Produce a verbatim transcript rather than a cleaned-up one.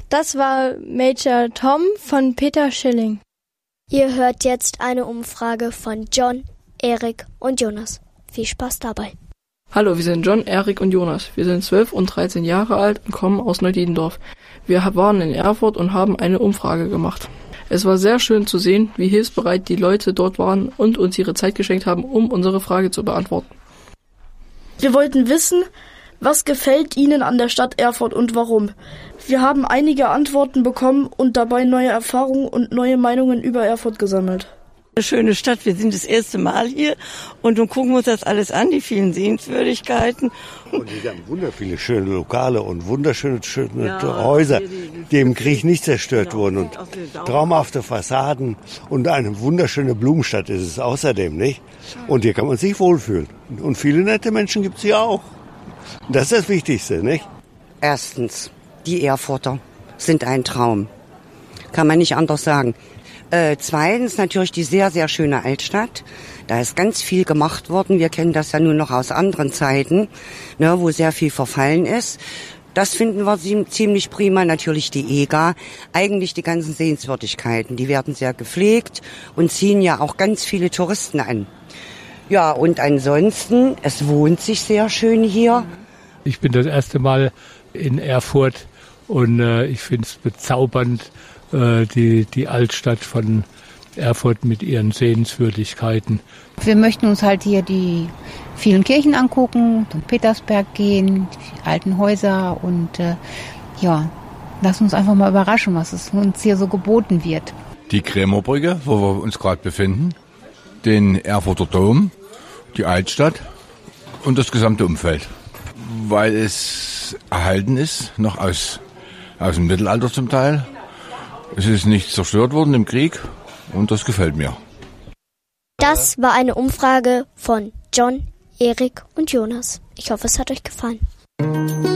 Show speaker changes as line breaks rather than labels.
Das war Major Tom von Peter Schilling.
Ihr hört jetzt eine Umfrage von John, Erik und Jonas. Viel Spaß dabei.
Hallo, wir sind John, Erik und Jonas. Wir sind zwölf und dreizehn Jahre alt und kommen aus Neudietendorf. Wir waren in Erfurt und haben eine Umfrage gemacht. Es war sehr schön zu sehen, wie hilfsbereit die Leute dort waren und uns ihre Zeit geschenkt haben, um unsere Frage zu beantworten.
Wir wollten wissen, was gefällt Ihnen an der Stadt Erfurt und warum? Wir haben einige Antworten bekommen und dabei neue Erfahrungen und neue Meinungen über Erfurt gesammelt.
Eine schöne Stadt, wir sind das erste Mal hier und nun gucken wir uns das alles an, die vielen Sehenswürdigkeiten.
Und die haben wunderviele schöne Lokale und wunderschöne schöne ja, Häuser, die im Krieg nicht zerstört genau, wurden. Und traumhafte Fassaden und eine wunderschöne Blumenstadt ist es außerdem, nicht? Und hier kann man sich wohlfühlen. Und viele nette Menschen gibt es hier auch. Das ist das Wichtigste, nicht?
Erstens, die Erfurter sind ein Traum. Kann man nicht anders sagen. Äh, zweitens natürlich die sehr, sehr schöne Altstadt. Da ist ganz viel gemacht worden. Wir kennen das ja nun noch aus anderen Zeiten, ne, wo sehr viel verfallen ist. Das finden wir ziemlich prima. Natürlich die E G A. Eigentlich die ganzen Sehenswürdigkeiten. Die werden sehr gepflegt und ziehen ja auch ganz viele Touristen an. Ja, und ansonsten, es wohnt sich sehr schön hier.
Ich bin das erste Mal in Erfurt und äh, ich finde es bezaubernd, Die, die Altstadt von Erfurt mit ihren Sehenswürdigkeiten.
Wir möchten uns halt hier die vielen Kirchen angucken, zum Petersberg gehen, die alten Häuser und äh, ja, lass uns einfach mal überraschen, was es uns hier so geboten wird.
Die Krämerbrücke, wo wir uns gerade befinden, den Erfurter Dom, die Altstadt und das gesamte Umfeld, weil es erhalten ist, noch aus, aus dem Mittelalter zum Teil. Es ist nicht zerstört worden im Krieg und das gefällt mir.
Das war eine Umfrage von John, Erik und Jonas. Ich hoffe, es hat euch gefallen.